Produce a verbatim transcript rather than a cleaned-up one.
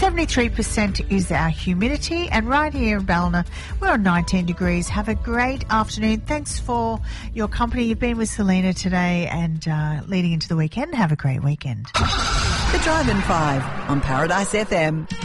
seventy-three percent is our humidity, and right here in Ballina, we're on nineteen degrees. Have a great afternoon. Thanks for your company. You've been with Selena today and uh, leading into the weekend. Have a great weekend. The Drive in Five on Paradise F M.